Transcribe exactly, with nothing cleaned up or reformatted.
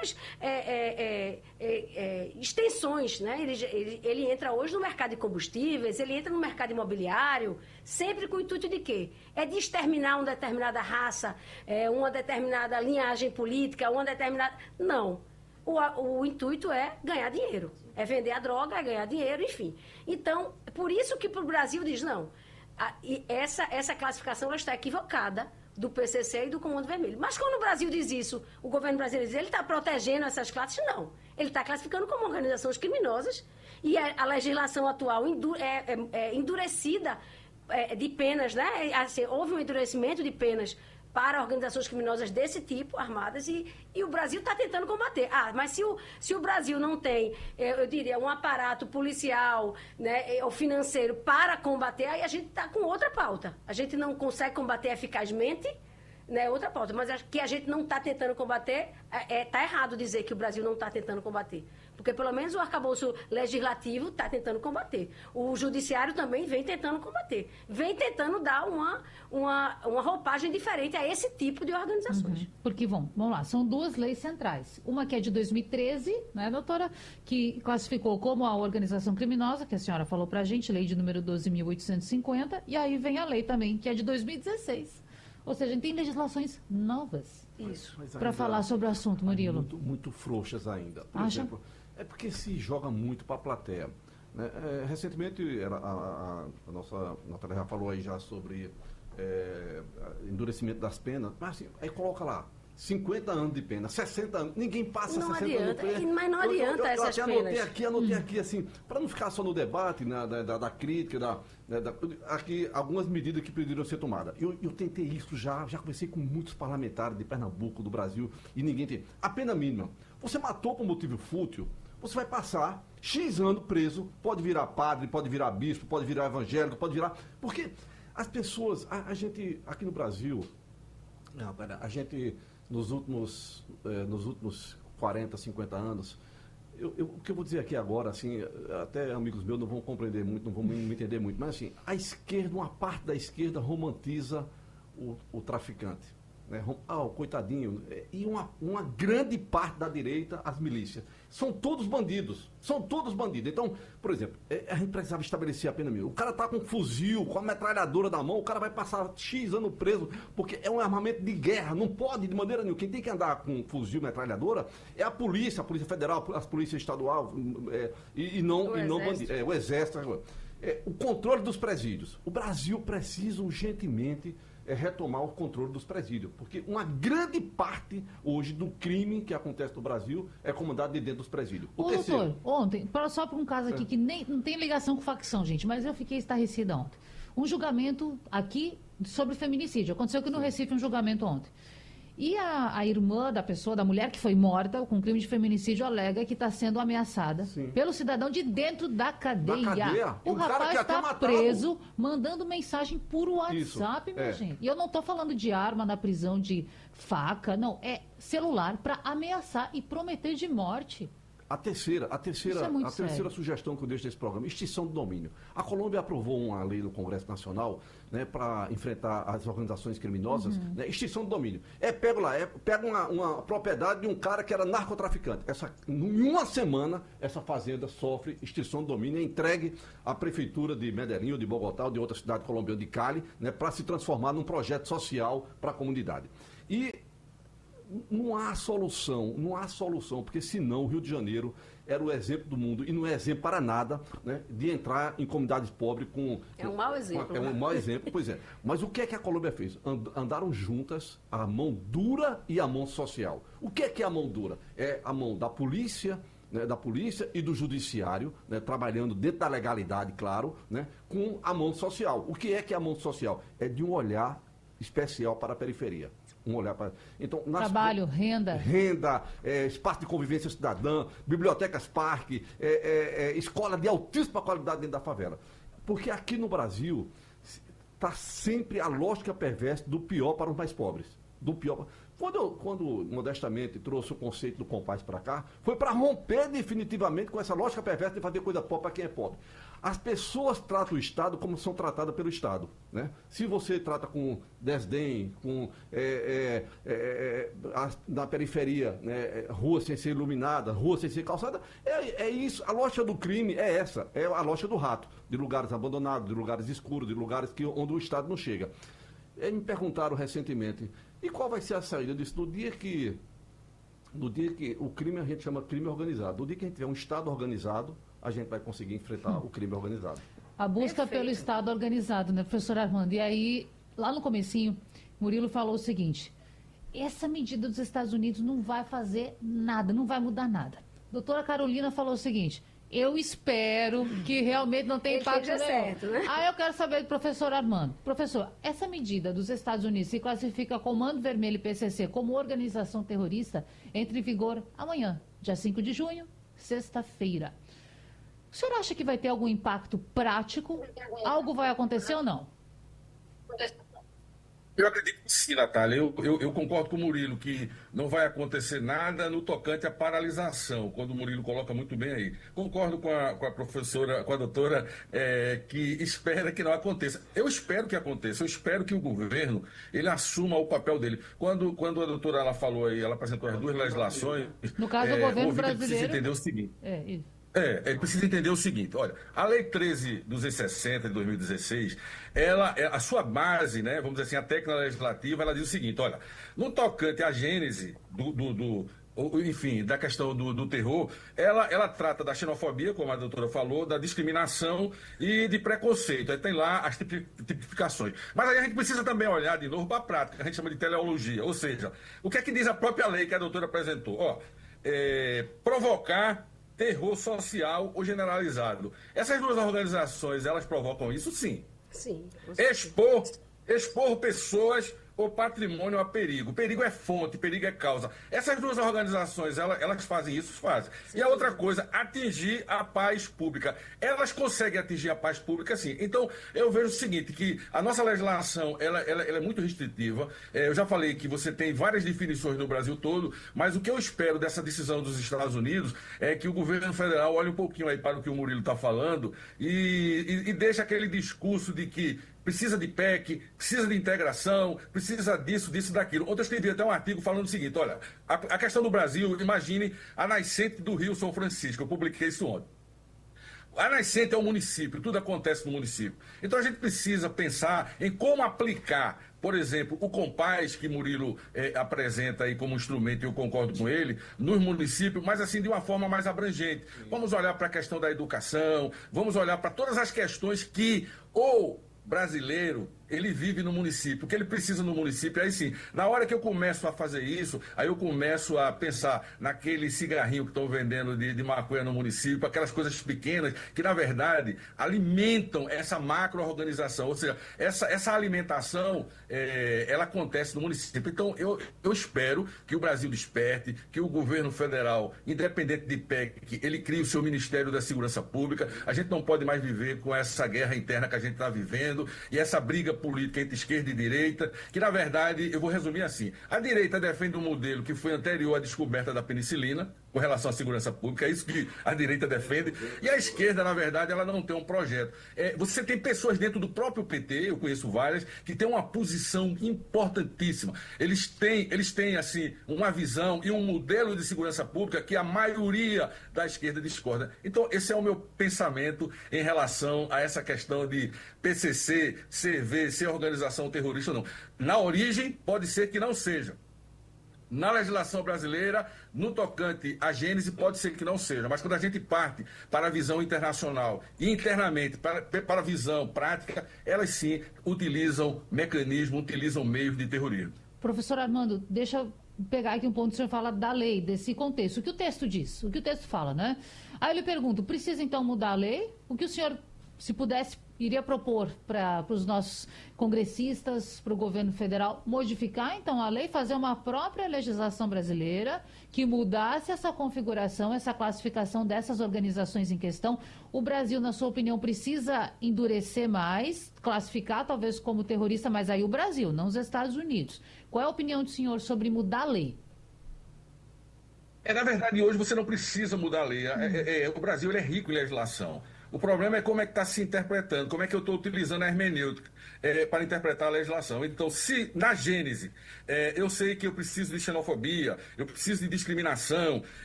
várias é, é, é, é, extensões, né? Ele, ele, ele entra hoje no mercado de combustíveis, ele entra no mercado imobiliário, sempre com o intuito de quê? É de exterminar uma determinada raça, é, uma determinada linhagem política, uma determinada... Não. O, o intuito é ganhar dinheiro. É vender a droga, é ganhar dinheiro, enfim. Então, por isso que para o Brasil diz, não, a, e essa, essa classificação ela está equivocada do P C C e do Comando Vermelho. Mas quando o Brasil diz isso, o governo brasileiro diz, ele está protegendo essas classes? Não. Ele está classificando como organizações criminosas e a, a legislação atual endu, é, é, é endurecida é, de penas, né? Assim, houve um endurecimento de penas para organizações criminosas desse tipo, armadas, e, e o Brasil está tentando combater. Ah, mas se o, se o Brasil não tem, eu diria, um aparato policial, né, ou financeiro para combater, aí a gente está com outra pauta. A gente não consegue combater eficazmente, né, outra pauta. Mas que a gente não está tentando combater, está é, tá errado dizer que o Brasil não está tentando combater. Porque pelo menos o arcabouço legislativo está tentando combater. O judiciário também vem tentando combater. Vem tentando dar uma, uma, uma roupagem diferente a esse tipo de organizações. Uhum. Porque, bom, vamos lá, são duas leis centrais. Uma que é de dois mil e treze, né, doutora, que classificou como a organização criminosa, que a senhora falou para a gente, lei de número doze mil oitocentos e cinquenta, e aí vem a lei também, que é de dois mil e dezesseis. Ou seja, tem legislações novas. Isso. Para falar sobre o assunto, Murilo. Muito, muito frouxas ainda. Por Acha? exemplo, é porque se joga muito para a plateia. Né? É, recentemente, era a, a, a nossa Natália já falou aí já sobre é, endurecimento das penas, mas assim, aí coloca lá, cinquenta anos de pena, sessenta anos, ninguém passa não sessenta adianta, anos de pena. Mas não adianta eu, eu, eu, essas eu até penas. anotei aqui, anotei hum. aqui, assim, para não ficar só no debate, né, da, da, da crítica, da, da, da, aqui algumas medidas que poderiam ser tomadas. Eu, eu tentei isso já, já conversei com muitos parlamentares de Pernambuco, do Brasil, e ninguém tem. A pena mínima, você matou por motivo fútil, você vai passar X anos preso, pode virar padre, pode virar bispo, pode virar evangélico, pode virar... Porque as pessoas, a, a gente, aqui no Brasil, não, pera, a gente, nos últimos, eh, nos últimos quarenta, cinquenta anos, eu, eu, o que eu vou dizer aqui agora, assim, até amigos meus não vão compreender muito, não vão me entender muito, mas assim, a esquerda, uma parte da esquerda romantiza o, o traficante. Né? Ah, o coitadinho. E uma, uma grande parte da direita, as milícias. São todos bandidos. São todos bandidos. Então, por exemplo, a gente precisava estabelecer a pena mínima. O cara tá com um fuzil, com a metralhadora na mão, o cara vai passar X anos preso, porque é um armamento de guerra. Não pode, de maneira nenhuma. Quem tem que andar com fuzil, metralhadora, é a polícia, a polícia federal, as polícias estadual, é, e, e não, e não bandido. É, o exército. É, o controle dos presídios. O Brasil precisa urgentemente é retomar o controle dos presídios, porque uma grande parte hoje do crime que acontece no Brasil é comandado de dentro dos presídios. O Ô, terceiro, doutor, ontem, só por um caso aqui é. que nem, não tem ligação com facção, gente, mas eu fiquei estarrecida ontem. Um julgamento aqui sobre feminicídio. Aconteceu aqui no Sim. Recife um julgamento ontem. E a, a irmã da pessoa, da mulher que foi morta com crime de feminicídio, alega que está sendo ameaçada Sim. pelo cidadão de dentro da cadeia. Da cadeia? O um rapaz está preso, mandando mensagem por WhatsApp, Isso. minha é. gente. E eu não estou falando de arma na prisão, de faca, não. É celular para ameaçar e prometer de morte. A terceira, a terceira, é a terceira sugestão que eu deixo desse programa, extinção do domínio. A Colômbia aprovou uma lei no Congresso Nacional, né, para enfrentar as organizações criminosas, uhum. né, extinção do domínio. É pego lá, é, pega uma, uma propriedade de um cara que era narcotraficante. Essa, em uma semana, essa fazenda sofre extinção do domínio, é entregue à prefeitura de Medellín, ou de Bogotá, ou de outra cidade colombiana de Cali, né, para se transformar num projeto social para a comunidade. E não há solução, não há solução, porque senão o Rio de Janeiro era o exemplo do mundo, e não é exemplo para nada, né, de entrar em comunidades pobres com... É um mau exemplo. Com, é um mau exemplo, pois é. Mas o que é que a Colômbia fez? And, andaram juntas a mão dura e a mão social. O que é que é a mão dura? É a mão da polícia, né, da polícia e do judiciário, né, trabalhando dentro da legalidade, claro, né, com a mão social. O que é que é a mão social? É de um olhar especial para a periferia. Um olhar para... Então, nas... Trabalho, renda. Renda, é, espaço de convivência cidadã, bibliotecas parque, é, é, é, escola de altíssima qualidade dentro da favela. Porque aqui no Brasil está sempre a lógica perversa do pior para os mais pobres. Do pior. Quando, eu, quando modestamente trouxe o conceito do Compaz para cá, foi para romper definitivamente com essa lógica perversa de fazer coisa pobre para quem é pobre. As pessoas tratam o Estado como são tratadas pelo Estado. Né? Se você trata com desdém, com é, é, é, a, na periferia, né, rua sem ser iluminada, rua sem ser calçada, é, é isso. A lógica do crime é essa, é a lógica do rato, de lugares abandonados, de lugares escuros, de lugares que, onde o Estado não chega. E me perguntaram recentemente, e qual vai ser a saída disso? No dia que, no dia que o crime a gente chama crime organizado, no dia que a gente tiver um Estado organizado, a gente vai conseguir enfrentar o crime organizado. A busca Perfeito. pelo Estado organizado, né, professor Armando? E aí, lá no comecinho, Murilo falou o seguinte, essa medida dos Estados Unidos não vai fazer nada, não vai mudar nada. Doutora Carolina falou o seguinte, eu espero que realmente não tenha Ele impacto esteja nenhum. certo, né? Aí eu quero saber do professor Armando. Professor, essa medida dos Estados Unidos se classifica Comando Vermelho e P C C como organização terrorista, entra em vigor amanhã, dia cinco de junho, sexta-feira. O senhor acha que vai ter algum impacto prático? Algo vai acontecer ou não? Eu acredito que sim, Natália. Eu, eu, eu concordo com o Murilo que não vai acontecer nada no tocante à paralisação, quando o Murilo coloca muito bem aí. Concordo com a, com a professora, com a doutora, é, que espera que não aconteça. Eu espero que aconteça, eu espero que o governo ele assuma o papel dele. Quando, quando a doutora ela falou aí, ela apresentou as duas legislações. No caso, é, o governo ouvinte brasileiro... precisa entender o seguinte. É, isso. É, ele precisa entender o seguinte, olha, a Lei treze mil duzentos e sessenta de dois mil e dezesseis, ela, a sua base, né, vamos dizer assim, a técnica legislativa, ela diz o seguinte, olha, no tocante à gênese do, do, do enfim, da questão do, do terror, ela, ela trata da xenofobia, como a doutora falou, da discriminação e de preconceito. Aí tem lá as tipificações. Mas aí a gente precisa também olhar de novo para a prática, que a gente chama de teleologia, ou seja, o que é que diz a própria lei que a doutora apresentou? Ó, é, provocar terror social ou generalizado. Essas duas organizações, elas provocam isso, sim. Sim. Expor, expor pessoas ou patrimônio a perigo. Perigo é fonte, perigo é causa. Essas duas organizações, elas, elas fazem isso, fazem. Sim. E a outra coisa, atingir a paz pública. Elas conseguem atingir a paz pública, sim. Então, eu vejo o seguinte, que a nossa legislação, ela, ela, ela é muito restritiva. É, eu já falei que você tem várias definições no Brasil todo, mas o que eu espero dessa decisão dos Estados Unidos é que o governo federal olhe um pouquinho aí para o que o Murilo está falando e, e, e deixe aquele discurso de que precisa de P E C, precisa de integração, precisa disso, disso, daquilo. Ontem eu escrevi até um artigo falando o seguinte, olha, a, a questão do Brasil, imagine a nascente do Rio São Francisco, eu publiquei isso ontem. A nascente é o município, tudo acontece no município. Então a gente precisa pensar em como aplicar, por exemplo, o Compaz que Murilo eh, apresenta aí como instrumento, e eu concordo com ele, nos municípios, mas assim de uma forma mais abrangente. Vamos olhar para a questão da educação, vamos olhar para todas as questões que ou brasileiro, ele vive no município, o que ele precisa no município, aí sim, na hora que eu começo a fazer isso, aí eu começo a pensar naquele cigarrinho que estão vendendo de, de maconha no município, aquelas coisas pequenas que, na verdade, alimentam essa macro-organização, ou seja, essa, essa alimentação, é, ela acontece no município. Então, eu, eu espero que o Brasil desperte, que o governo federal, independente de P E C, ele crie o seu Ministério da Segurança Pública. A gente não pode mais viver com essa guerra interna que a gente está vivendo e essa briga política entre esquerda e direita, que na verdade, eu vou resumir assim, a direita defende um modelo que foi anterior à descoberta da penicilina, com relação à segurança pública, é isso que a direita defende, e a esquerda, na verdade, ela não tem um projeto. É, você tem pessoas dentro do próprio P T, eu conheço várias, que têm uma posição importantíssima. Eles têm, eles têm assim, uma visão e um modelo de segurança pública que a maioria da esquerda discorda. Então, esse é o meu pensamento em relação a essa questão de P C C, C V, ser organização terrorista ou não. Na origem, pode ser que não seja. Na legislação brasileira, no tocante à gênese, pode ser que não seja. Mas quando a gente parte para a visão internacional e internamente para, para a visão prática, elas sim utilizam mecanismos, utilizam meios de terrorismo. Professor Armando, deixa eu pegar aqui um ponto que o senhor fala da lei, desse contexto. O que o texto diz? O que o texto fala, né? Aí eu lhe pergunto, precisa então mudar a lei? O que o senhor, se pudesse iria propor para os nossos congressistas, para o governo federal, modificar então a lei, fazer uma própria legislação brasileira que mudasse essa configuração, essa classificação dessas organizações em questão. O Brasil, na sua opinião, precisa endurecer mais, classificar talvez como terrorista, mas aí o Brasil, não os Estados Unidos. Qual é a opinião do senhor sobre mudar a lei? É, na verdade, hoje você não precisa mudar a lei. É, é, é, o Brasil ele é rico em legislação. O problema é como é que está se interpretando, como é que eu estou utilizando a hermenêutica é, para interpretar a legislação. Então, se na gênese é, eu sei que eu preciso de xenofobia, eu preciso de discriminação,